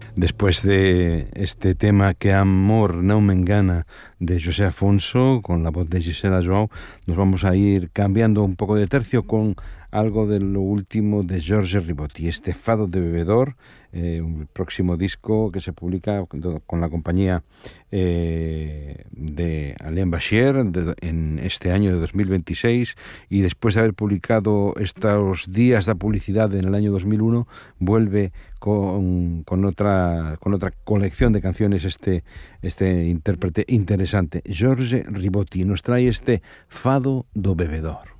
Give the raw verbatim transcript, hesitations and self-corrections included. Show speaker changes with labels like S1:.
S1: Después de este tema Que amor no me engana de José Afonso, con la voz de Gisela Joao, nos vamos a ir cambiando un poco de tercio con algo de lo último de Jorge Ribotti, este Fado de Bebedor, eh, un próximo disco que se publica con la compañía eh, de Alain Bashir de, en este año de dos mil veintiséis, y después de haber publicado estos días de publicidad en el año dos mil uno, vuelve con, con otra con otra colección de canciones este, este intérprete interesante, Jorge Ribotti, nos trae este Fado do Bebedor.